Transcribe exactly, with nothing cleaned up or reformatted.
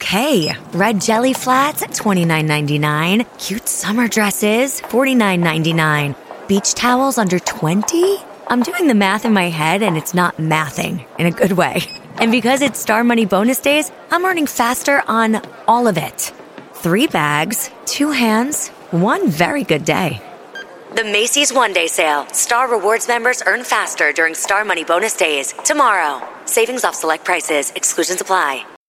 Hey, red jelly flats at twenty-nine ninety-nine. Cute summer dresses, forty-nine ninety-nine. Beach towels under twenty? I'm doing the math in my head and it's not mathing in a good way. And because it's Star Money bonus days, I'm earning faster on all of it. Three bags, two hands, one very good day. The Macy's One Day Sale. Star Rewards members earn faster during Star Money bonus days. Tomorrow. Savings off select prices. Exclusions apply.